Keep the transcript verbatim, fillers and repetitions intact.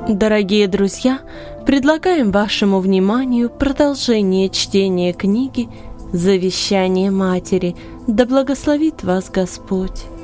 Дорогие друзья, предлагаем вашему вниманию продолжение чтения книги «Завещание матери». Да благословит вас Господь!